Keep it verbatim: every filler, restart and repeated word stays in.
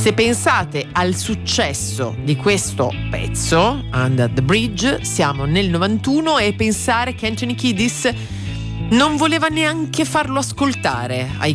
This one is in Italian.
Se pensate al successo di questo pezzo, Under the Bridge, siamo nel novantuno, e pensare che Anthony Kiedis non voleva neanche farlo ascoltare ai